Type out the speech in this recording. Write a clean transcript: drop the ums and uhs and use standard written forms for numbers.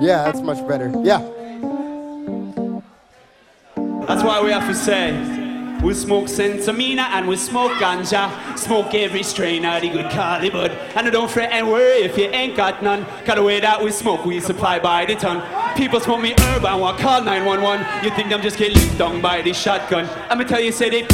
Yeah, that's much better. Yeah. That's why we have to say, we smoke Sentamina and we smoke ganja. Smoke every strain of the good Cali bud. And don't fret and worry if you ain't got none. Cause the way that we smoke, we supply by the ton. People smoke me herb and want call 911. You think them just get licked down by the shotgun. I'ma tell you, say they